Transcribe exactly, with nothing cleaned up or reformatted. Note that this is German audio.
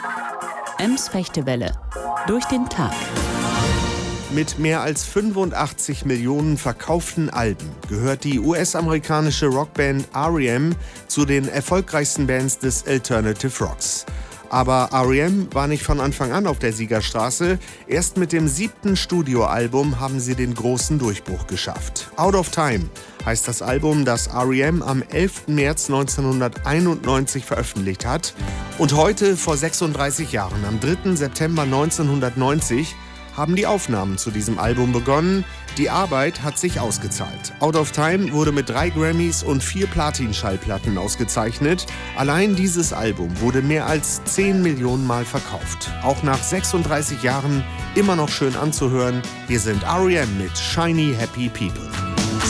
Ems Fechtewelle. Durch den Tag. Mit mehr als fünfundachtzig Millionen verkauften Alben gehört die U S-amerikanische Rockband R E M zu den erfolgreichsten Bands des Alternative Rocks. Aber R E M war nicht von Anfang an auf der Siegerstraße. Erst mit dem siebten Studioalbum haben sie den großen Durchbruch geschafft. Out of Time heißt das Album, das R E M am elften März neunzehnhunderteinundneunzig veröffentlicht hat. Und heute, vor sechsunddreißig Jahren, am dritten September neunzehnhundertneunzig, haben die Aufnahmen zu diesem Album begonnen. Die Arbeit hat sich ausgezahlt. Out of Time wurde mit drei Grammys und vier Platin-Schallplatten ausgezeichnet. Allein dieses Album wurde mehr als zehn Millionen Mal verkauft. Auch nach sechsunddreißig Jahren immer noch schön anzuhören. Hier sind R E M mit Shiny Happy People.